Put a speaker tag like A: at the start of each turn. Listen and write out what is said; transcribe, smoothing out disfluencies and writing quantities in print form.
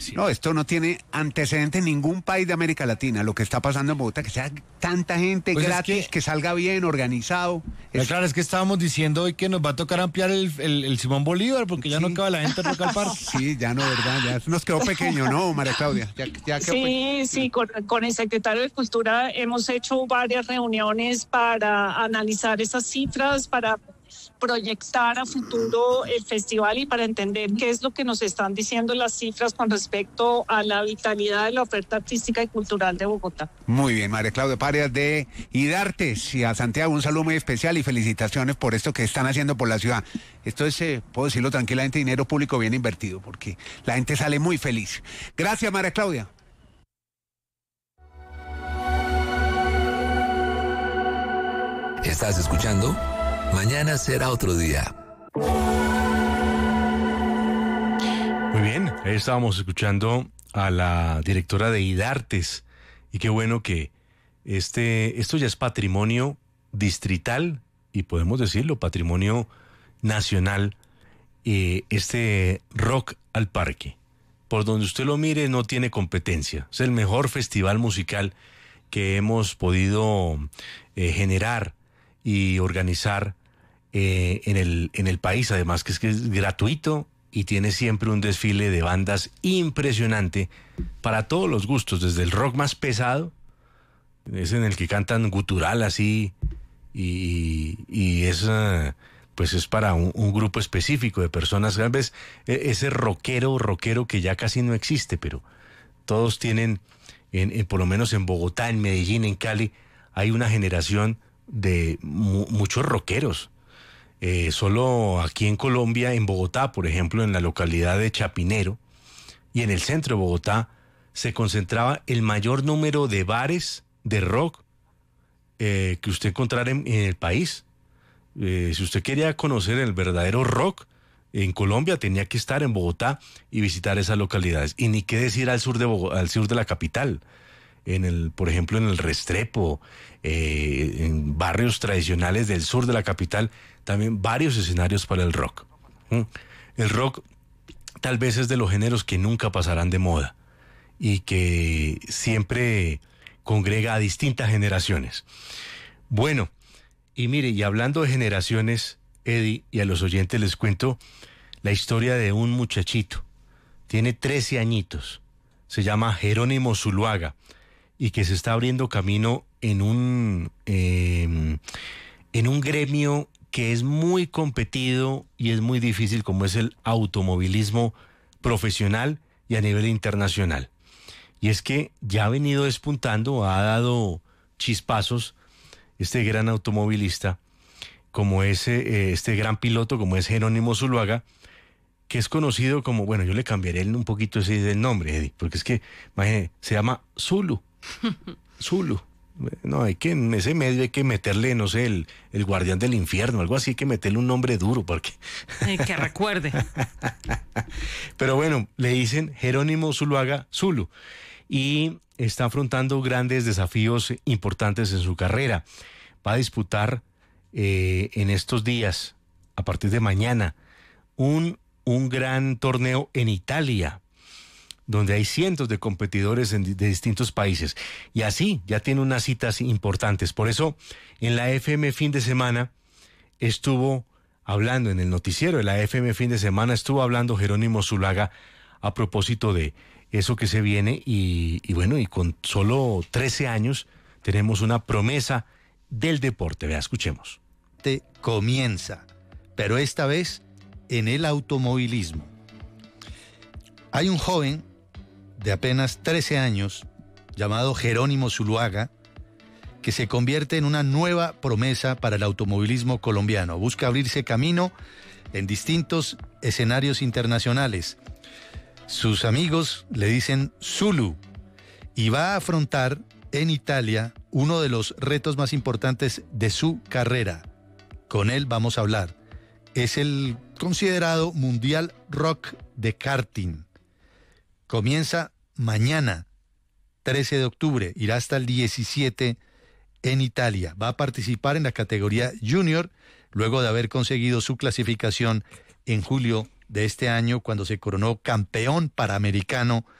A: No, esto no tiene antecedente en ningún país de América Latina, lo que está pasando en Bogotá, que sea tanta gente
B: Pues
A: gratis, que salga bien, organizado.
B: Claro, es que estábamos diciendo hoy que nos va a tocar ampliar el Simón Bolívar, porque ya
A: Sí.
B: no cabe la gente en Rock al Parque.
A: Sí, ya no, ¿verdad? Ya nos quedó pequeño, ¿no, María Claudia? Ya quedó
C: Sí, con el secretario de Cultura hemos hecho varias reuniones para analizar esas cifras, para proyectar a futuro el festival y para entender qué es lo que nos están diciendo las cifras con respecto a la vitalidad de la oferta artística y cultural de Bogotá.
A: Muy bien, María Claudia Parias de IDARTES, y a Santiago un saludo muy especial y felicitaciones por esto que están haciendo por la ciudad. Esto es, puedo decirlo tranquilamente, dinero público bien invertido, porque la gente sale muy feliz. Gracias, María Claudia.
D: ¿Estás escuchando? Mañana será otro día.
B: Muy bien, ahí estábamos escuchando a la directora de IDARTES, y qué bueno que esto ya es patrimonio distrital y podemos decirlo, patrimonio nacional, este Rock al Parque. Por donde usted lo mire no tiene competencia, es el mejor festival musical que hemos podido generar y organizar en el país, además que es gratuito y tiene siempre un desfile de bandas impresionante para todos los gustos, desde el rock más pesado, es en el que cantan gutural así, y es pues es para un grupo específico de personas, tal vez ese rockero que ya casi no existe, pero todos tienen, por lo menos en Bogotá, en Medellín, en Cali, hay una generación de muchos rockeros. Solo aquí en Colombia, en Bogotá, por ejemplo, en la localidad de Chapinero y en el centro de Bogotá, se concentraba el mayor número de bares de rock que usted encontrara en el país. Si usted quería conocer el verdadero rock en Colombia, tenía que estar en Bogotá y visitar esas localidades. Y ni qué decir al sur de la capital, por ejemplo, en el Restrepo, en barrios tradicionales del sur de la capital, también varios escenarios para el rock. El rock tal vez es de los géneros que nunca pasarán de moda y que siempre congrega a distintas generaciones. Bueno, y mire, y hablando de generaciones, Eddie, y a los oyentes les cuento la historia de un muchachito. Tiene 13 añitos, se llama Jerónimo Zuluaga, y que se está abriendo camino en un gremio que es muy competido y es muy difícil, como es el automovilismo profesional y a nivel internacional. Y es que ya ha venido despuntando, ha dado chispazos este gran automovilista, como es este gran piloto, como es Jerónimo Zuluaga, que es conocido como, bueno, yo le cambiaré un poquito ese el nombre, Eddie, porque es que, imagínate, se llama Zulu. Zulu. No, en ese medio hay que meterle, no sé, el guardián del infierno, algo así, hay que meterle un nombre duro, porque...
E: Que recuerde.
B: Pero bueno, le dicen Jerónimo Zuluaga Zulu, y está afrontando grandes desafíos importantes en su carrera. Va a disputar en estos días, a partir de mañana, un gran torneo en Italia, donde hay cientos de competidores de distintos países. Y así ya tiene unas citas importantes. Por eso, en la FM Fin de Semana estuvo hablando, en el noticiero de la FM Fin de Semana, estuvo hablando Jerónimo Zuluaga a propósito de eso que se viene. Y bueno, y con solo 13 años tenemos una promesa del deporte. Vea, escuchemos.
F: Comienza, pero esta vez en el automovilismo. Hay un joven de apenas 13 años, llamado Jerónimo Zuluaga, que se convierte en una nueva promesa para el automovilismo colombiano. Busca abrirse camino en distintos escenarios internacionales. Sus amigos le dicen Zulu, y va a afrontar en Italia uno de los retos más importantes de su carrera. Con él vamos a hablar. Es el considerado Mundial Rock de Karting. Comienza mañana, 13 de octubre, irá hasta el 17 en Italia. Va a participar en la categoría Junior, luego de haber conseguido su clasificación en julio de este año, cuando se coronó campeón panamericano